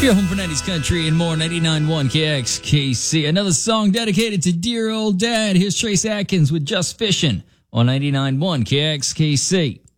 Your home for 90s country and more, 99.1 KXKC. Another song dedicated to dear old dad. Here's Trace Atkins with Just Fishing on 99.1 KXKC.